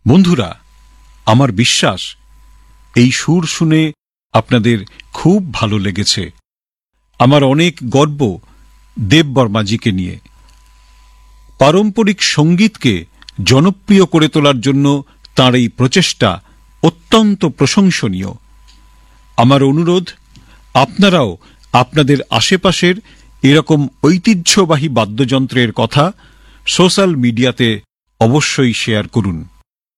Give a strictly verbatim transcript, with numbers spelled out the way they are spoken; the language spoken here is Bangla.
বন্ধুরা, আমার বিশ্বাস এই সুর শুনে আপনাদের খুব ভালো লেগেছে। আমার অনেক গর্ব দেব বর্মাজিকে নিয়ে। পারম্পরিক সঙ্গীতকে জনপ্রিয় করে তোলার জন্য তাঁর এই প্রচেষ্টা অত্যন্ত প্রশংসনীয়। আমার অনুরোধ, আপনারাও আপনাদের আশেপাশের এরকম ঐতিহ্যবাহী বাদ্যযন্ত্রের কথা সোশ্যাল মিডিয়াতে অবশ্যই শেয়ার করুন।